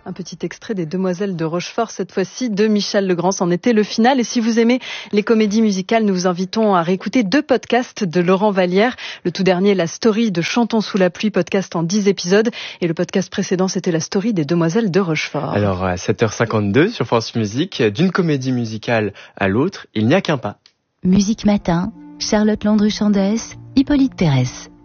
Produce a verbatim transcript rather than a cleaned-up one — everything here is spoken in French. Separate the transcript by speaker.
Speaker 1: Un petit extrait des Demoiselles de Rochefort, cette fois-ci de Michel Legrand. C'en était le final. Et si vous aimez les comédies musicales, nous vous invitons à réécouter deux podcasts de Laurent Vallière. Le tout dernier, la story de Chantons sous la pluie, podcast en dix épisodes. Et le podcast précédent, c'était la story des Demoiselles de Rochefort.
Speaker 2: Alors, à sept heures cinquante-deux sur France Musique, d'une comédie musicale à l'autre, il n'y a qu'un pas.
Speaker 3: Musique Matin, Charlotte Landru-Chandès, Hippolyte Pérez.